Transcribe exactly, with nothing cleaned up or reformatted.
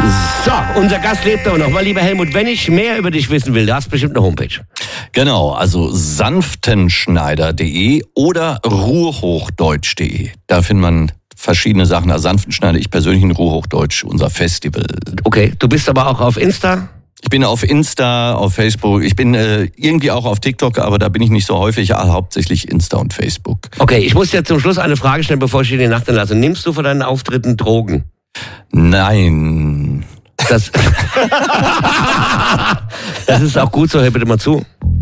So, unser Gast lebt aber noch mal. Lieber Helmut, wenn ich mehr über dich wissen will, du hast bestimmt eine Homepage. Genau, also sanftenschneider punkt de oder ruhrhochdeutsch punkt de. Da findet man verschiedene Sachen. Also Sanftenschneider, ich persönlich in Ruhrhochdeutsch, unser Festival. Okay, du bist aber auch auf Insta? Ich bin auf Insta, auf Facebook, ich bin äh, irgendwie auch auf TikTok, aber da bin ich nicht so häufig, ja, hauptsächlich Insta und Facebook. Okay, ich muss dir zum Schluss eine Frage stellen, bevor ich dir die Nacht entlasse. Nimmst du vor deinen Auftritten Drogen? Nein. Das, das ist auch gut so, hör bitte mal zu.